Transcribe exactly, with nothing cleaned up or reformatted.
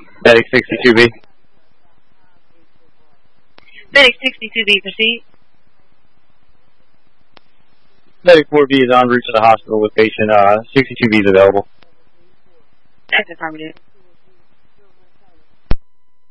Medic sixty-two B. Medic sixty-two B, proceed. Medic four B is en route to the hospital with patient uh, sixty-two B is available. That's affirmative.